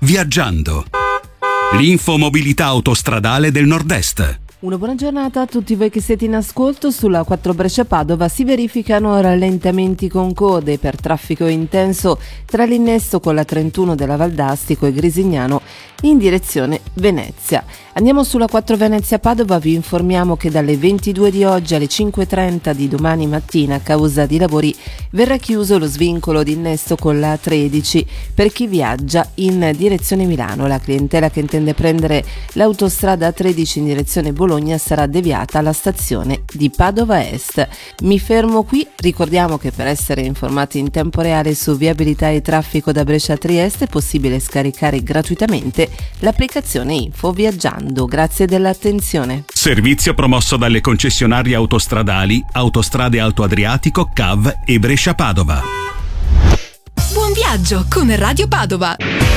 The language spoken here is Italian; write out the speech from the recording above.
Viaggiando. L'infomobilità autostradale del Nord-Est. Una buona giornata a tutti voi che siete in ascolto. Sulla 4 Brescia-Padova si verificano rallentamenti con code per traffico intenso tra l'innesto con la 31 della Valdastico e Grisignano in direzione Venezia. Andiamo sulla 4 Venezia-Padova, vi informiamo che dalle 22 di oggi alle 5:30 di domani mattina a causa di lavori verrà chiuso lo svincolo di innesto con la 13 per chi viaggia in direzione Milano. La clientela che intende prendere l'autostrada 13 in direzione Bologna sarà deviata alla stazione di Padova Est. Mi fermo qui, ricordiamo che per essere informati in tempo reale su viabilità e traffico da Brescia a Trieste è possibile scaricare gratuitamente l'applicazione Info Viaggiando. Grazie dell'attenzione. Servizio promosso dalle concessionarie autostradali Autostrade Alto Adriatico, CAV e Brescia Padova. Buon viaggio con Radio Padova.